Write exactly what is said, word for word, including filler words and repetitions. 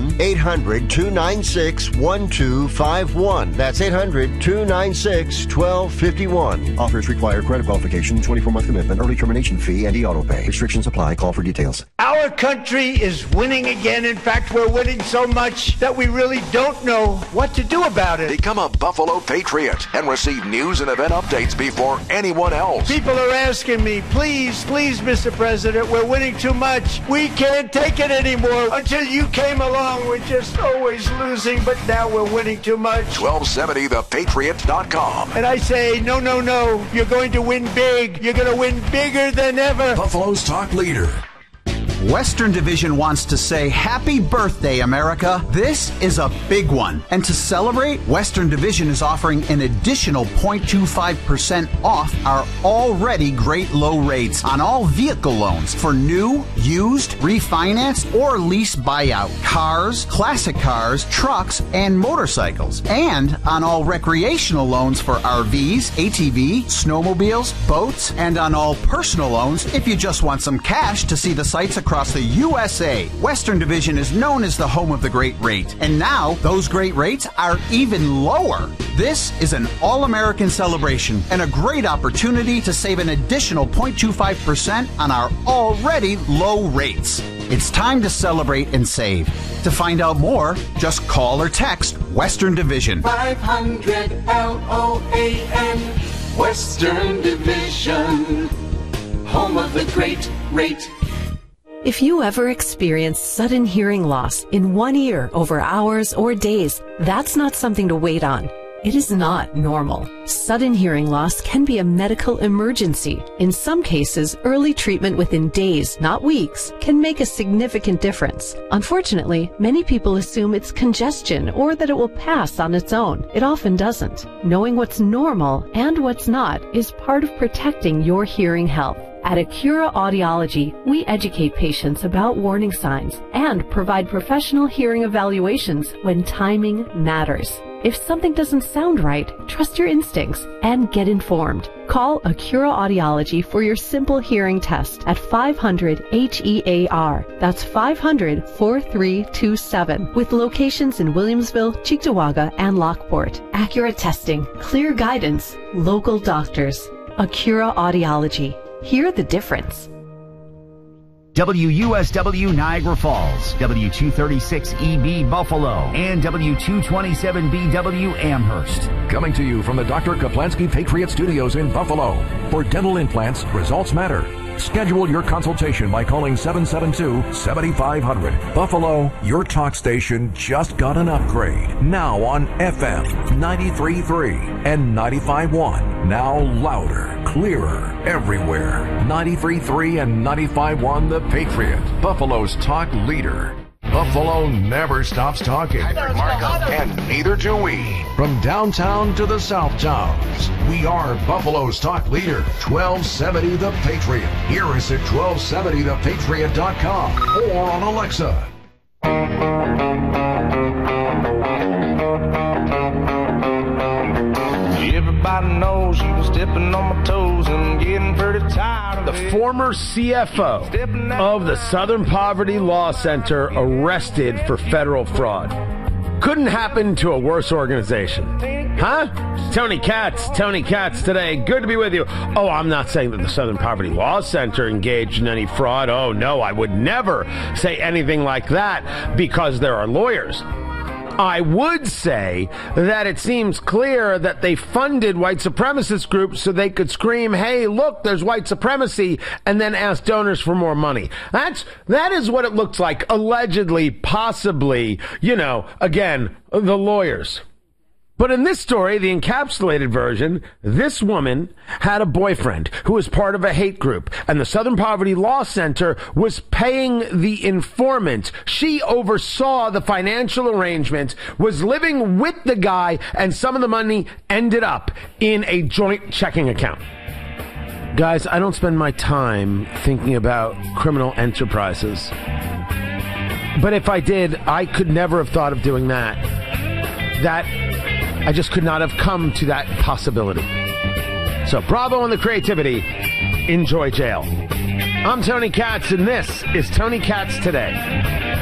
one, eight hundred, two nine six, one two five one. That's eight hundred, two nine six, one two five one. Offers require credit qualification, twenty-four month commitment, early termination fee, and e-auto pay. Restrictions apply. Call for details. Our country is winning again. In fact, we're winning so much that we really don't know what to do about it. Become a Buffalo Patriot and receive news and event updates before anyone else. People are asking me, please, please, Mister President, we're winning too much. We can't take it anymore. Until you came along, we're just always losing, but now we're winning too much. twelve seventy the patriot dot com. And I say, no, no, no, you're going to win big. You're going to win bigger than ever. Buffalo's talk leader. Western Division wants to say happy birthday, America. This is a big one. And to celebrate, Western Division is offering an additional zero point two five percent off our already great low rates on all vehicle loans for new, used, refinanced, or lease buyout, cars, classic cars, trucks, and motorcycles. And on all recreational loans for R Vs, A T V, snowmobiles, boats, and on all personal loans if you just want some cash to see the sights across Across the U S A. Western Division is known as the home of the great rate, and now those great rates are even lower. This is an all-American celebration and a great opportunity to save an additional zero point two five percent on our already low rates. It's time to celebrate and save. To find out more, just call or text Western Division. five hundred L O A N, Western Division, home of the great rate. If you ever experience sudden hearing loss in one ear over hours or days, that's not something to wait on. It is not normal. Sudden hearing loss can be a medical emergency. In some cases, early treatment within days, not weeks, can make a significant difference. Unfortunately, many people assume it's congestion or that it will pass on its own. It often doesn't. Knowing what's normal and what's not is part of protecting your hearing health. At Acura Audiology, we educate patients about warning signs and provide professional hearing evaluations when timing matters. If something doesn't sound right, trust your instincts and get informed. Call Acura Audiology for your simple hearing test at five hundred H E A R. That's five hundred, four three two seven. With locations in Williamsville, Cheektowaga, and Lockport. Accurate testing, clear guidance, local doctors. Acura Audiology. Hear the difference. W U S W Niagara Falls, W two thirty-six E B Buffalo, and W two twenty-seven B W Amherst. Coming to you from the Doctor Kaplansky Patriot Studios in Buffalo. For dental implants, results matter. Schedule your consultation by calling seven seven two, seven five zero zero. Buffalo, your talk station just got an upgrade. Now on F M ninety-three point three and ninety-five point one. Now louder, clearer, everywhere. ninety-three point three and ninety-five point one The Patriot, Buffalo's talk leader. Buffalo never stops talking. And neither do we. From downtown to the South Towns, we are Buffalo's talk leader, twelve seventy The Patriot. Hear us at twelve seventy the patriot dot com or on Alexa. Everybody knows you was stepping on my toes and getting pretty tired of The former C F O of the Southern Poverty Law Center arrested for federal fraud. Couldn't happen to a worse organization. Huh? Tony Katz, Tony Katz today. Good to be with you. Oh, I'm not saying that the Southern Poverty Law Center engaged in any fraud. Oh, no, I would never say anything like that because there are lawyers. I would say that it seems clear that they funded white supremacist groups so they could scream, hey, look, there's white supremacy, and then ask donors for more money. That's, that is what it looks like, allegedly, possibly, you know, again, the lawyers. But in this story, the encapsulated version, this woman had a boyfriend who was part of a hate group, and the Southern Poverty Law Center was paying the informant. She oversaw the financial arrangement, was living with the guy, and some of the money ended up in a joint checking account. Guys, I don't spend my time thinking about criminal enterprises. But if I did, I could never have thought of doing that. That... I just could not have come to that possibility. So bravo on the creativity. Enjoy jail. I'm Tony Katz, and this is Tony Katz Today.